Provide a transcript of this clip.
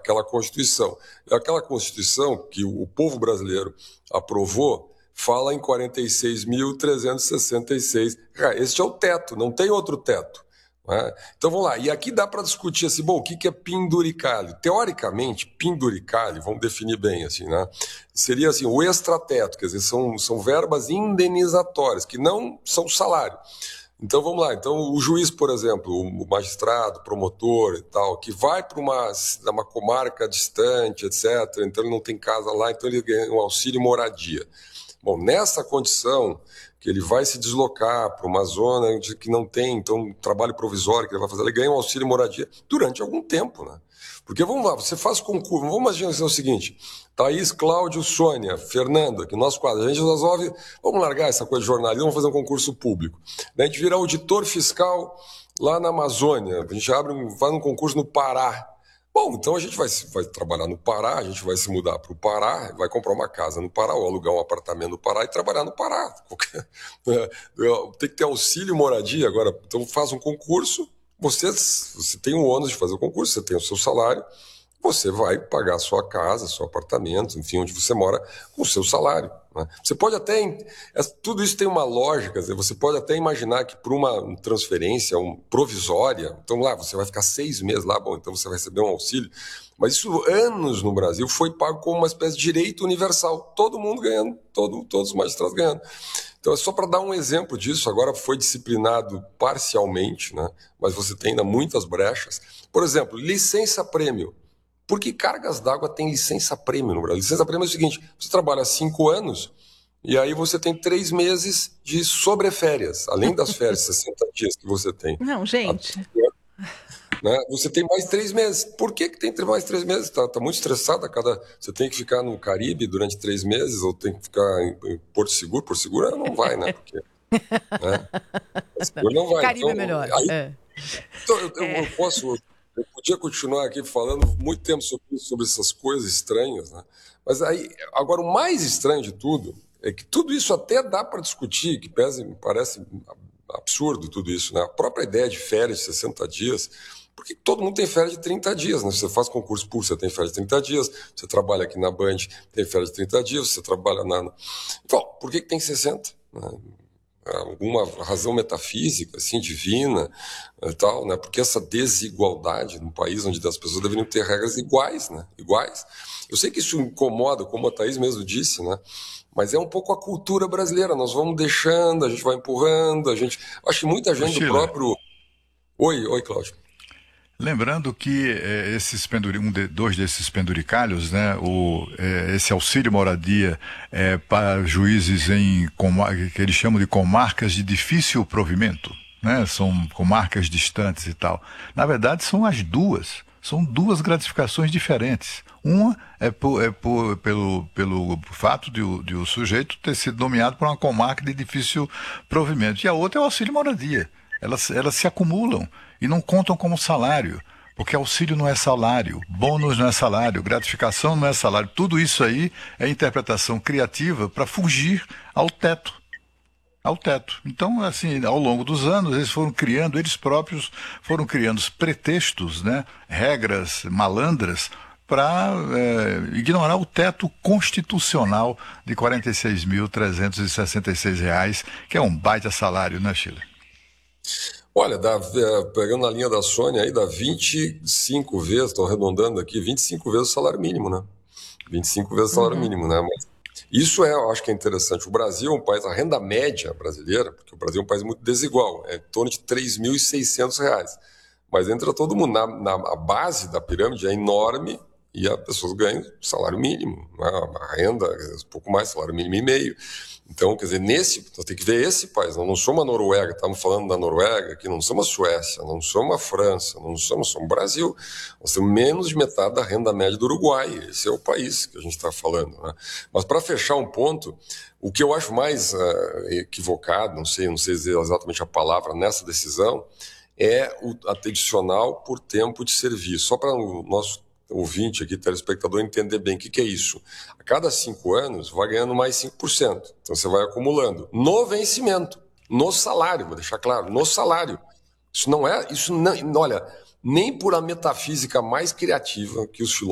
aquela Constituição. E aquela Constituição que o povo brasileiro aprovou fala em 46.366 reais. Este é o teto, não tem outro teto. Né? Então vamos lá, e aqui dá para discutir assim, bom, o que é penduricalho? Teoricamente, penduricalho, vamos definir bem assim, né? Seria assim, o extrateto, quer dizer, são verbas indenizatórias, que não são salário. Então vamos lá, então o juiz, por exemplo, o magistrado, o promotor e tal, que vai para uma comarca distante, etc., então ele não tem casa lá, então ele ganha um auxílio moradia. Bom, nessa condição que ele vai se deslocar para uma zona que não tem, então um trabalho provisório que ele vai fazer, ele ganha um auxílio moradia durante algum tempo, né? Porque vamos lá, você faz concurso, vamos imaginar o seguinte, Thaís, Cláudio, Sônia, Fernanda, que nós quadros, a gente resolve, vamos largar essa coisa de jornalismo, vamos fazer um concurso público. Daí a gente vira auditor fiscal lá na Amazônia, a gente vai num concurso no Pará. Bom, então a gente vai trabalhar no Pará, a gente vai se mudar para o Pará, vai comprar uma casa no Pará, ou alugar um apartamento no Pará e trabalhar no Pará. Tem que ter auxílio moradia agora. Então faz um concurso, você tem o ônus de fazer o concurso, você tem o seu salário, você vai pagar a sua casa, seu apartamento, enfim, onde você mora, com o seu salário. Né? Você pode até... Tudo isso tem uma lógica, você pode até imaginar que por uma transferência provisória, então lá, você vai ficar 6 meses lá, bom, então você vai receber um auxílio, mas isso, anos no Brasil, foi pago como uma espécie de direito universal, todo mundo ganhando, todos os magistrados ganhando. Então é só para dar um exemplo disso, agora foi disciplinado parcialmente, né? Mas você tem ainda muitas brechas. Por exemplo, licença-prêmio. Por que cargas d'água tem licença-prêmio no Brasil? Licença-prêmio é o seguinte, você trabalha 5 anos e aí você tem 3 meses de sobreférias, além das férias, 60 dias que você tem. Não, gente... Né? Você tem mais 3 meses. Por que tem mais 3 meses? Tá muito estressada. Você tem que ficar no Caribe durante 3 meses ou tem que ficar em Porto Seguro? Porto Seguro não vai, né? Porque, né? Seguro não vai. Caribe então, é melhor. Então eu podia continuar aqui falando muito tempo sobre essas coisas estranhas, né? Mas aí, agora o mais estranho de tudo é que tudo isso até dá para discutir, que me parece absurdo tudo isso, né? A própria ideia de férias de 60 dias, porque todo mundo tem férias de 30 dias, né? Você faz concurso público, você tem férias de 30 dias, você trabalha aqui na Band, tem férias de 30 dias, você trabalha Então, por que tem 60? Né? Alguma razão metafísica, assim, divina e tal, né? Porque essa desigualdade num país onde as pessoas deveriam ter regras iguais, né? Iguais. Eu sei que isso incomoda, como a Thaís mesmo disse, né? Mas é um pouco a cultura brasileira. Nós vamos deixando, a gente vai empurrando, acho que muita gente do próprio... Oi, Cláudio. Lembrando que dois desses penduricalhos, né, esse auxílio moradia para juízes que eles chamam de comarcas de difícil provimento, né, são comarcas distantes e tal. Na verdade, são duas gratificações diferentes. Uma pelo fato de o sujeito ter sido nomeado para uma comarca de difícil provimento, e a outra é o auxílio moradia. Elas se acumulam e não contam como salário, porque auxílio não é salário, bônus não é salário, gratificação não é salário. Tudo isso aí é interpretação criativa para fugir ao teto. Então, assim, ao longo dos anos, eles próprios foram criando pretextos, né, regras malandras, para ignorar o teto constitucional de R$ 46.366, que é um baita salário, né, Sheila? Olha, pegando na linha da Sônia aí, dá 25 vezes, estou arredondando aqui, 25 vezes o salário mínimo, né? 25 vezes o salário mínimo, né? Mas isso eu acho que é interessante. O Brasil é um país, a renda média brasileira, porque o Brasil é um país muito desigual, é em torno de R$ 3.600. Mas entra todo mundo, a base da pirâmide é enorme e as pessoas ganham salário mínimo, né? A renda, um pouco mais, salário mínimo e meio. Então, quer dizer, nós temos que ver esse país. Nós não somos a Noruega, estamos falando da Noruega, que não somos a Suécia, não somos a França, somos o Brasil. Nós temos menos de metade da renda média do Uruguai. Esse é o país que a gente está falando, né? Mas para fechar um ponto, o que eu acho mais equivocado, não sei dizer exatamente a palavra nessa decisão, é o adicional por tempo de serviço. Só para o nosso ouvinte aqui, telespectador, entender bem o que é isso. A cada 5 anos, vai ganhando mais 5%. Então, você vai acumulando. No vencimento, no salário, vou deixar claro, no salário. Olha, nem por a metafísica mais criativa que os filósofos